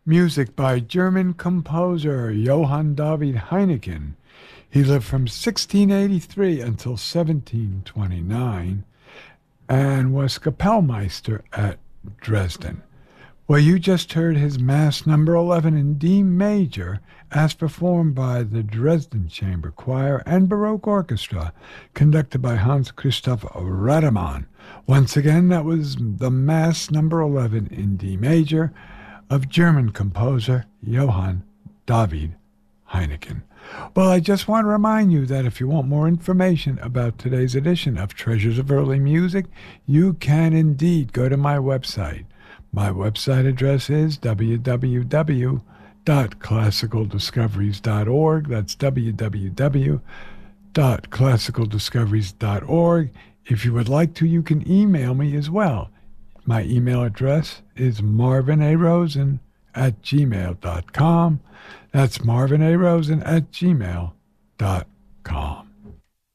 Music by German composer Johann David Heineken. He lived from 1683 until 1729 and was Kapellmeister at Dresden. Well, you just heard his Mass number 11 in D major as performed by the Dresden Chamber Choir and Baroque Orchestra, conducted by Hans Christoph Rademann. Once again, that was the Mass number 11 in D major of German composer Johann David Heineken. Well, I just want to remind you that if you want more information about today's edition of Treasures of Early Music, you can indeed go to my website. My website address is www.classicaldiscoveries.org. That's www.classicaldiscoveries.org. If you would like to, you can email me as well. My email address is marvinarosen@gmail.com. That's marvinarosen@gmail.com.